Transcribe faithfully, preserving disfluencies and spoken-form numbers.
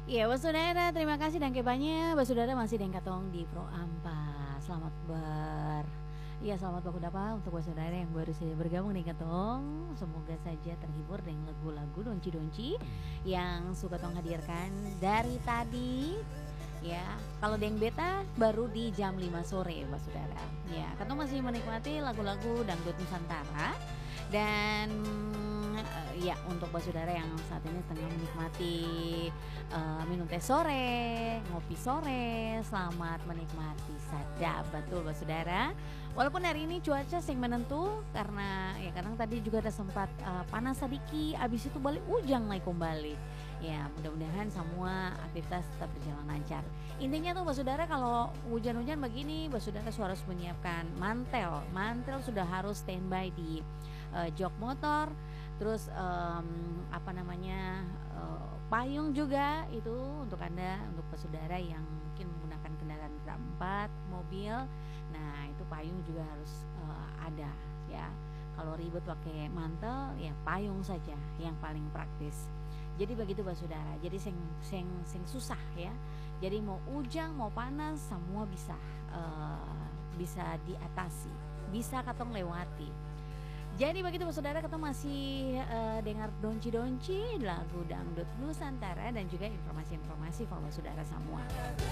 Iya, Basudara, terima kasih dan banyak. Basudara masih dengan katong di Pro Ampa. Selamat ber Iya, selamat baku dapa untuk Basudara yang baru saja bergabung dengan katong. Semoga saja terhibur dengan lagu-lagu donci-donci yang suka tong hadirkan dari tadi. Ya, kalau Deng Beta baru di jam lima sore, Basudara. Ya, katong masih menikmati lagu-lagu dangdut Nusantara. Dan uh, ya untuk Basudara yang saat ini tengah menikmati uh, minum teh sore, ngopi sore, selamat menikmati sadap betul Basudara. Walaupun hari ini cuaca sing menentu karena ya kadang tadi juga ada sempat uh, panas sedikit, abis itu balik ujang naik kembali. Ya mudah-mudahan semua aktivitas tetap berjalan lancar. Intinya tuh Basudara kalau hujan-hujan begini Basudara harus menyiapkan mantel. Mantel sudah harus standby di uh, jok motor. Terus um, apa namanya uh, payung juga itu untuk Anda, untuk Basudara yang mungkin menggunakan kendaraan roda empat, mobil. Nah itu payung juga harus uh, ada ya. Kalau ribet pakai mantel ya payung saja yang paling praktis. Jadi begitu Basudara. Jadi sing sing sing susah ya. Jadi mau ujang mau panas semua bisa uh, bisa diatasi, bisa katong lewati. Jadi begitu Basudara, kita masih uh, dengar donci-donci lagu dangdut Nusantara dan juga informasi-informasi for Basudara semua.